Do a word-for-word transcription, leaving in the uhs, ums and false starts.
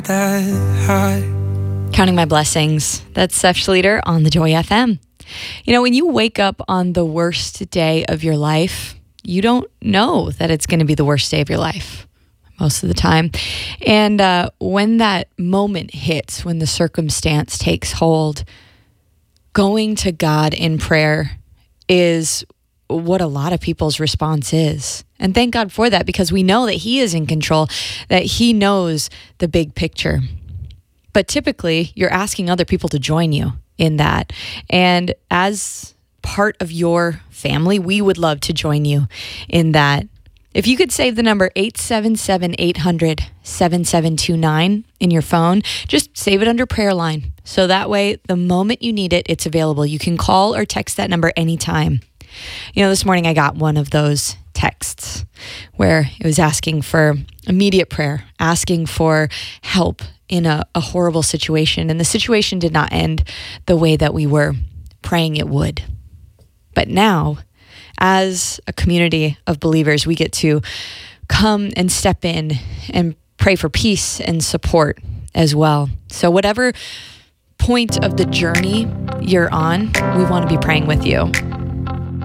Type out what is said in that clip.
that high. Counting My Blessings. That's Seth Schleter on the Joy F M. You know, when you wake up on the worst day of your life, you don't know that it's going to be the worst day of your life most of the time. And uh, when that moment hits, when the circumstance takes hold, going to God in prayer is what a lot of people's response is. And thank God for that, because we know that He is in control, that He knows the big picture. But typically, you're asking other people to join you in that. And as part of your family, we would love to join you in that. If you could save the number eight seven seven, eight hundred, seven seven two nine in your phone, just save it under prayer line. So that way, the moment you need it, it's available. You can call or text that number anytime. You know, this morning I got one of those texts where it was asking for immediate prayer, asking for help in a, a horrible situation. And the situation did not end the way that we were praying it would. But now, as a community of believers, we get to come and step in and pray for peace and support as well. So whatever point of the journey you're on, we want to be praying with you.